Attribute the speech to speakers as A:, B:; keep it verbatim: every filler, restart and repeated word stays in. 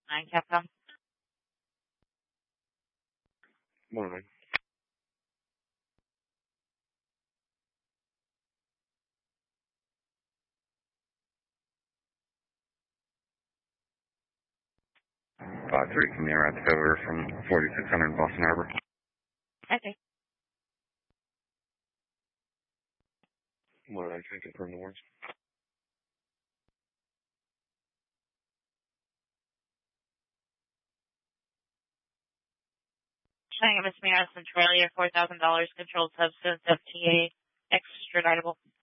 A: nine Capcom.
B: Morning. Five three from the Iraq over from forty-six hundred Boston Harbor.
A: Okay.
B: Morning, can I confirm the words?
A: Showing a misdemeanor Centralia, four thousand dollars controlled substance, F T A, extraditable.